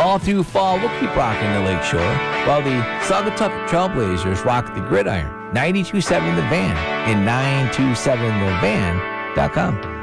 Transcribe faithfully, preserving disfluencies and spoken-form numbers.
All through fall, we'll keep rocking the Lakeshore while the Saugatuck Trailblazers rock the gridiron. ninety-two point seven The Van and nine two seven the van dot com.